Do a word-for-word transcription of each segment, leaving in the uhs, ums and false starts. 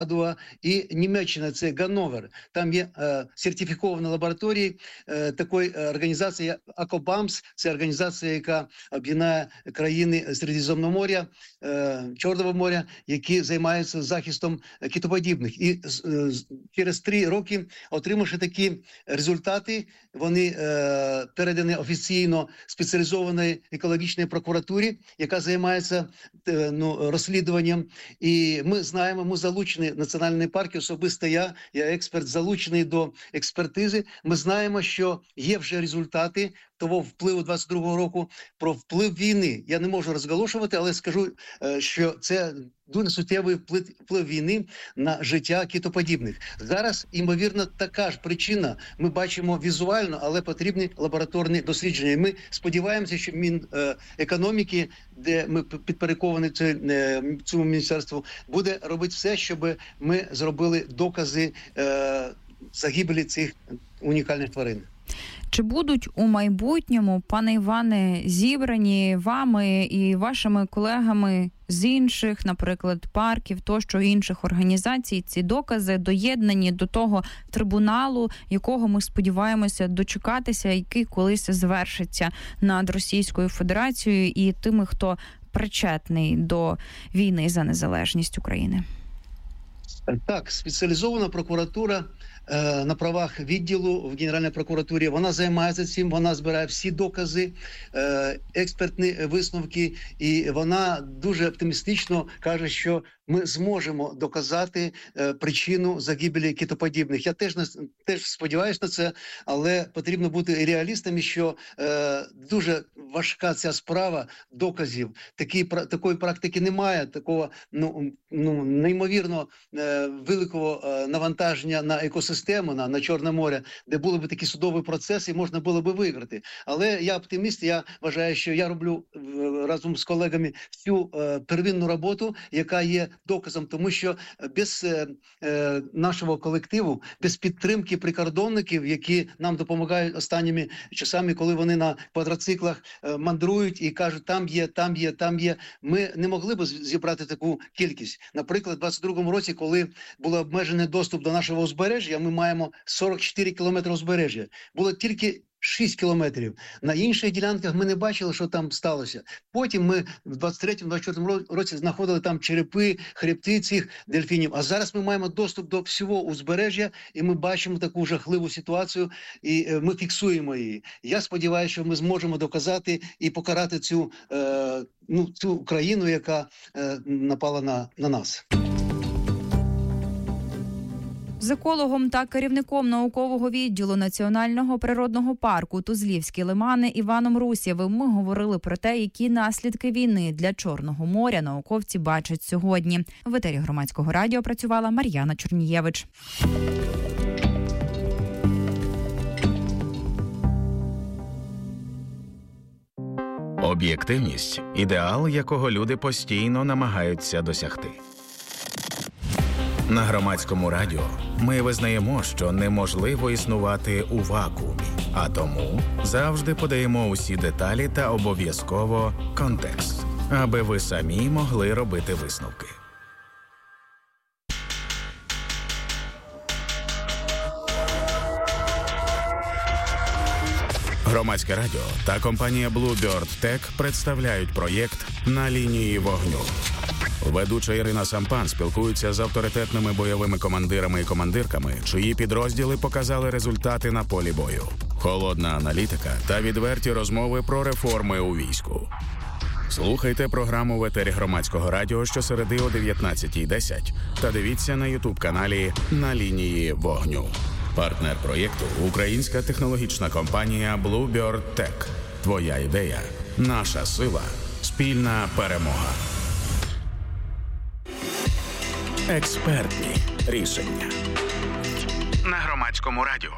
Падуа, і Німеччина – це Ганновер. Там є е, сертифіковані лабораторії е, такої організації Акобамс. Це організація, яка об'єднає країни Середземного моря, е, Чорного моря, які займаються захистом китоподібних. І е, через три роки, отримавши такі результати, вони е, передані офіційно спеціалізованій екологічній прокуратурі, яка займається е, ну, розслідуванням. І ми знаємо, ми залучені національні парки, особисто я, я експерт, залучений до експертизи. Ми знаємо, що є вже результати того впливу двадцять другого року, про вплив війни. Я не можу розголошувати, але скажу, що це дуже суттєвий вплив, вплив війни на життя китоподібних. Зараз, ймовірно, така ж причина. Ми бачимо візуально, але потрібні лабораторні дослідження. І ми сподіваємося, що Мінекономіки, де ми підпорядковані цьому міністерству, буде робити все, щоб ми зробили докази е, загибелі цих унікальних тварин. Чи будуть у майбутньому, пане Іване, зібрані вами і вашими колегами з інших, наприклад, парків, тощо інших організацій, ці докази доєднані до того трибуналу, якого ми сподіваємося дочекатися, який колись звершиться над Російською Федерацією і тими, хто причетний до війни за незалежність України? Так, спеціалізована прокуратура е, на правах відділу в Генеральній прокуратурі, вона займається цим, вона збирає всі докази, е, експертні висновки, і вона дуже оптимістично каже, що ми зможемо доказати е, причину загибелі китоподібних. Я теж, теж сподіваюся на це, але потрібно бути реалістами, що е, дуже важка ця справа доказів. Такі, такої практики немає, такого ну, ну, неймовірно е, великого е, навантаження на екосистему, на, на Чорне море, де були б такі судові процеси, можна було б виграти. Але я оптиміст, я вважаю, що я роблю е, разом з колегами всю е, первинну роботу, яка є доказом, тому що без е, е, нашого колективу, без підтримки прикордонників, які нам допомагають останніми часами, коли вони на квадроциклах е, мандрують і кажуть, там є, там є, там є, ми не могли б зібрати таку кількість. Наприклад, у двадцять другому році, коли був обмежений доступ до нашого узбережжя, ми маємо сорок чотири кілометри узбережжя. Було тільки шість кілометрів. На інших ділянках ми не бачили, що там сталося. Потім ми в двадцять третьому - двадцять четвертому році знаходили там черепи, хребти цих дельфінів. А зараз ми маємо доступ до всього узбережжя, і ми бачимо таку жахливу ситуацію, і ми фіксуємо її. Я сподіваюся, що ми зможемо доказати і покарати цю, е, ну, цю країну, яка е, напала на, на нас. З екологом та керівником наукового відділу Національного природного парку Тузлівські лимани Іваном Русєвим ми говорили про те, які наслідки війни для Чорного моря науковці бачать сьогодні. В етері Громадського радіо працювала Мар'яна Чорнієвич. Об'єктивність – ідеал, якого люди постійно намагаються досягти. На Громадському радіо ми визнаємо, що неможливо існувати у вакуумі, а тому завжди подаємо усі деталі та обов'язково контекст, аби ви самі могли робити висновки. Громадське радіо та компанія Bluebird Tech представляють проєкт «На лінії вогню». Ведуча Ірина Сампан спілкується з авторитетними бойовими командирами і командирками, чиї підрозділи показали результати на полі бою. Холодна аналітика та відверті розмови про реформи у війську. Слухайте програму в етері Громадського радіо щосереди о дев'ятнадцятій десять та дивіться на ютуб-каналі «На лінії вогню». Партнер проєкту – українська технологічна компанія Bluebird Tech. Твоя ідея – наша сила, спільна перемога. Експертні рішення. На Громадському радіо.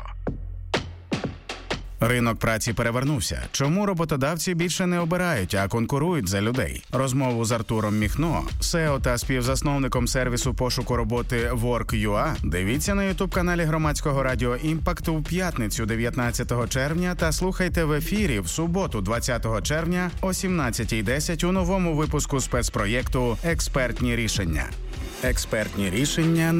Ринок праці перевернувся. Чому роботодавці більше не обирають, а конкурують за людей? Розмову з Артуром Міхно, сео та співзасновником сервісу пошуку роботи Work.ua, дивіться на ютуб-каналі Громадського радіо «Імпакт» у п'ятницю дев'ятнадцятого червня та слухайте в ефірі в суботу двадцятого червня о сімнадцятій десять у новому випуску спецпроєкту «Експертні рішення». Експертні рішення